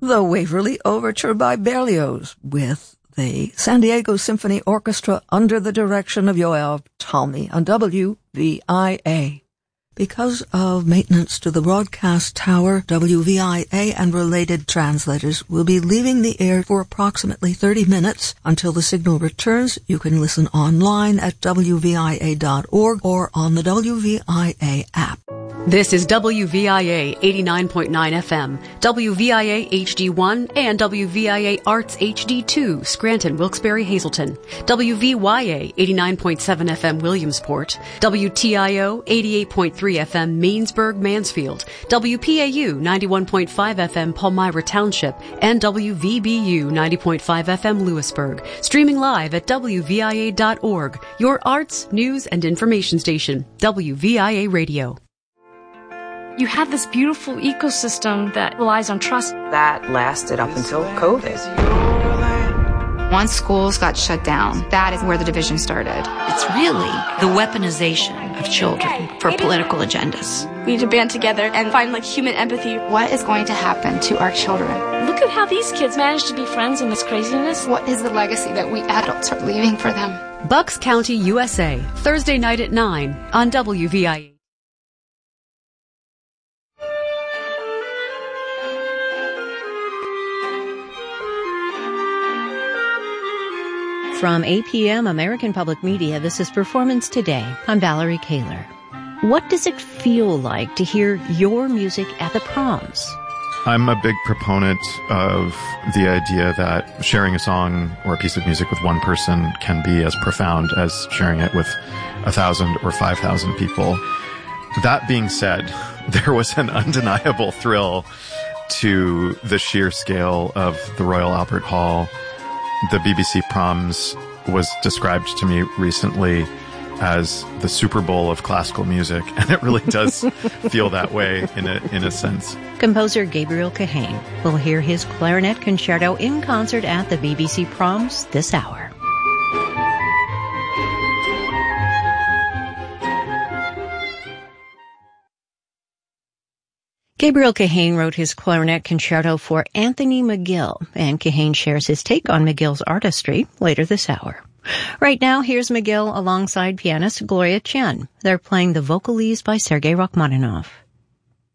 the Waverly Overture by Berlioz with the San Diego Symphony Orchestra under the direction of Yoav Talmi on WVIA. Because of maintenance to the broadcast tower, WVIA and related translators will be leaving the air for approximately 30 minutes. Until the signal returns, you can listen online at WVIA.org or on the WVIA app. This is WVIA 89.9 FM, WVIA HD1, and WVIA Arts HD2, Scranton, Wilkes-Barre, Hazleton, WVYA 89.7 FM, Williamsport, WTIO 88.3 FM, Mainsburg, Mansfield, WPAU 91.5 FM, Palmyra Township, and WVBU 90.5 FM, Lewisburg. Streaming live at WVIA.org, your arts, news, and information station, WVIA Radio. You have this beautiful ecosystem that relies on trust. That lasted up until COVID. Once schools got shut down, that is where the division started. It's really the weaponization of children for political agendas. We need to band together and find human empathy. What is going to happen to our children? Look at how these kids manage to be friends in this craziness. What is the legacy that we adults are leaving for them? Bucks County, USA, Thursday night at 9 on WVIA. From APM American Public Media, this is Performance Today. I'm Valerie Kaler. What does it feel like to hear your music at the proms? I'm a big proponent of the idea that sharing a song or a piece of music with one person can be as profound as sharing it with 1,000 or 5,000 people. That being said, there was an undeniable thrill to the sheer scale of the Royal Albert Hall. The BBC Proms was described to me recently as the Super Bowl of classical music, and it really does feel that way in a sense. Composer Gabriel Kahane will hear his clarinet concerto in concert at the BBC Proms this hour. Gabriel Kahane wrote his clarinet concerto for Anthony McGill, and Kahane shares his take on McGill's artistry later this hour. Right now, here's McGill alongside pianist Gloria Chen. They're playing the Vocalese by Sergei Rachmaninoff.